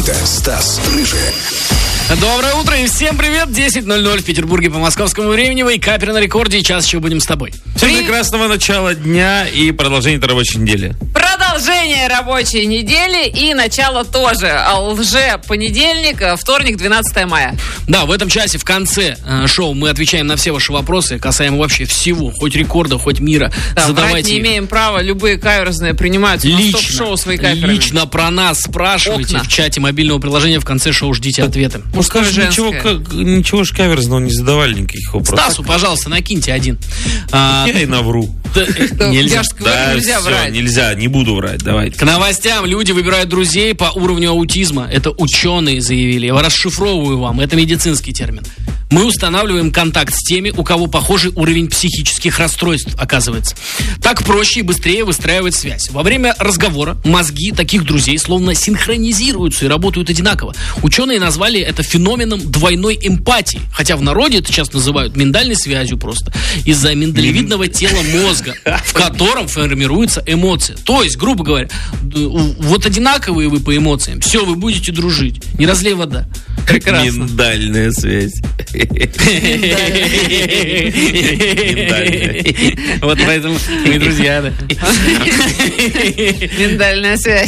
Это Стас Рыжий. Доброе утро и всем привет. 10:00 в Петербурге по московскому времени. Вейкапер на рекорде, и час еще будем с тобой. Всем прекрасного начала дня и продолжения рабочей недели. Продолжение рабочей недели и начало тоже. Лже-понедельник, вторник, 12 мая. Да, в этом часе в конце шоу мы отвечаем на все ваши вопросы, касаемо вообще всего, хоть рекорда, хоть мира. Да, задавайте. не имеем права, любые каверзные принимаются на стоп-шоу свои каверами. Лично про нас спрашивайте в чате мобильного приложения, в конце шоу ждите ответы. Мужское, женское. Ничего ж каверзного не задавали никаких вопросов. Стасу, пожалуйста, накиньте один. Я и навру. Нельзя. Нельзя врать. Нельзя, не буду врать, давайте. К новостям. Люди выбирают друзей по уровню аутизма. Это ученые заявили. Я расшифровываю вам. Это медицинский термин. Мы устанавливаем контакт с теми, у кого похожий уровень психических расстройств, оказывается. Так проще и быстрее выстраивать связь. Во время разговора мозги таких друзей словно синхронизируются и работают одинаково. Ученые назвали это феноменом двойной эмпатии. Хотя в народе это сейчас называют миндальной связью просто. Из-за миндалевидного тела мозга, в котором формируются эмоции. То есть, грубо говоря, вот одинаковые вы по эмоциям. Все, вы будете дружить. Не разлей вода. Прекрасно. Миндальная связь. Вот поэтому мы друзья, да. Миндальная связь.